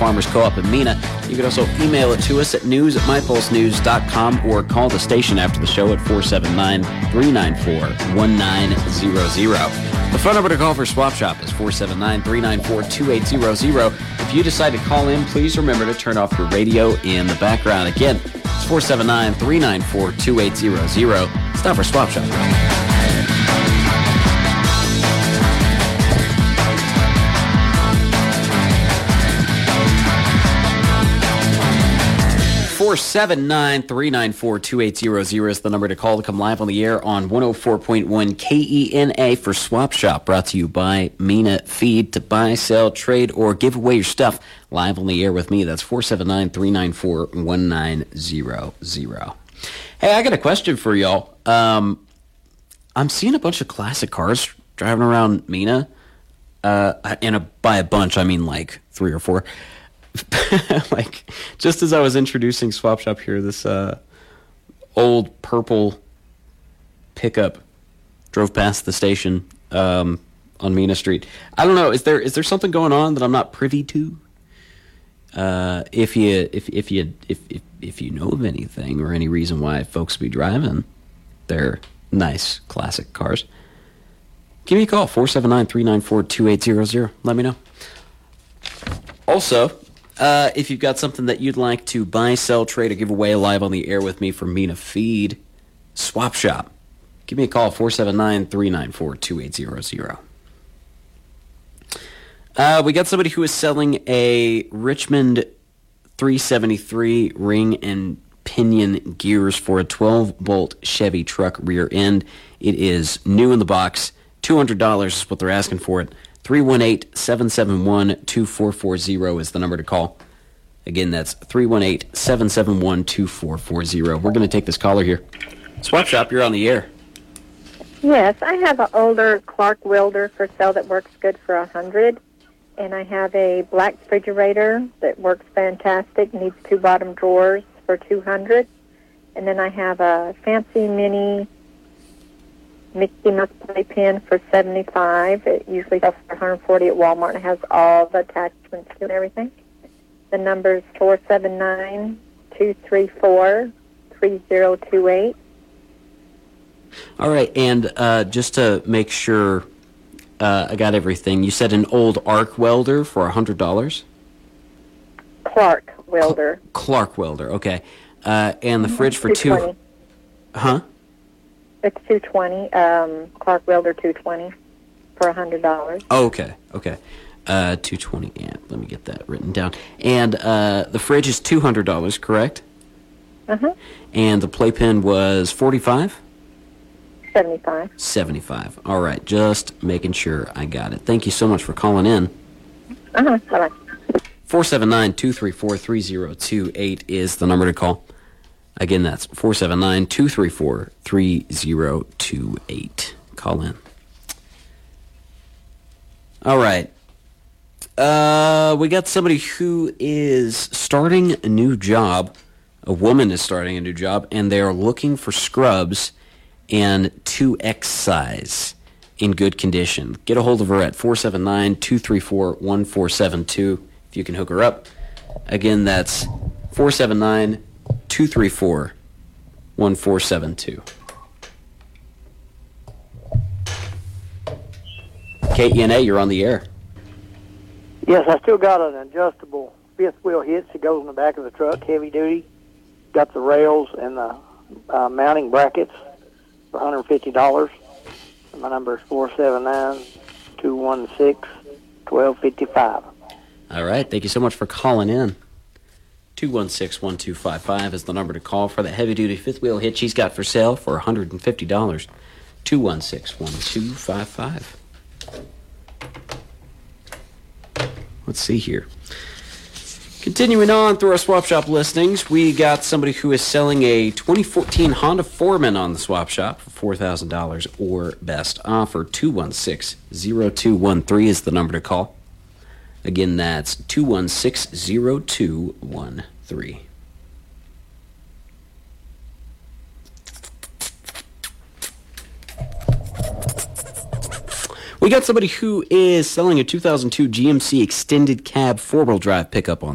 Farmers Co-op in Mena. You can also email it to us at news@mypulsenews.com or call the station after the show at 479-394-1900. The phone number to call for Swap Shop is 479-394-2800. If you decide to call in, please remember to turn off your radio in the background. Again, it's 479-394-2800. It's time for Swap Shop. 479-394-2800 is the number to call to come live on the air on 104.1 KENA for Swap Shop, brought to you by Mena Feed. To buy, sell, trade, or give away your stuff live on the air with me, that's 479-394-1900. Hey, I got a question for y'all. I'm seeing a bunch of classic cars driving around Mena, and by a bunch, I mean like 3 or 4. Like, just as I was introducing Swap Shop here, this old purple pickup drove past the station on Mena Street. I don't know. Is there something going on that I'm not privy to? If you know of anything or any reason why folks be driving their nice classic cars, give me a call, 479-394-2800. Let me know. Also, if you've got something that you'd like to buy, sell, trade, or give away live on the air with me from Mena Feed, Swap Shop, give me a call, 479-394-2800. We got somebody who is selling a Richmond 373 ring and pinion gears for a 12-bolt Chevy truck rear end. It is new in the box. $200 is what they're asking for it. 318-771-2440 is the number to call. Again, that's 318-771-2440. We're going to take this caller here. Swap Shop, you're on the air. Yes, I have an older Clark welder for sale that works good for $100, and I have a black refrigerator that works fantastic, needs 2 bottom drawers for $200, and then I have a fancy mini Mickey Mouse playpen for $75. It usually sells for $140 at Walmart, and it has all the attachments to it and everything. The number is 479-234-3028. All right, and just to make sure I got everything, you said an old arc welder for $100? Clark welder. Clark welder, okay. And the fridge for $220. Huh? It's $220. Clark welder $220 for $100. Oh, okay. $220. Yeah, let me get that written down. And the fridge is $200, correct? And the playpen was $45? $75. All right, just making sure I got it. Thank you so much for calling in. Bye-bye. 479-234-3028 is the number to call. Again, that's 479-234-3028. Call in. All right. We got somebody who is starting a new job. A woman is starting a new job, and they are looking for scrubs and 2X size in good condition. Get a hold of her at 479-234-1472 if you can hook her up. Again, that's 479-234-1472. KENA, you're on the air. Yes, I still got an adjustable fifth wheel hitch that goes in the back of the truck, heavy duty. Got the rails and the mounting brackets for $150. My number is 479-216-1255. All right, thank you so much for calling in. 216-1255 is the number to call for the heavy-duty fifth-wheel hitch he's got for sale for $150. 216-1255. Let's see here. Continuing on through our Swap Shop listings, we got somebody who is selling a 2014 Honda Foreman on the Swap Shop for $4,000 or best offer. 216-0213 is the number to call. Again, that's 216-0213. We got somebody who is selling a 2002 GMC extended cab four-wheel drive pickup on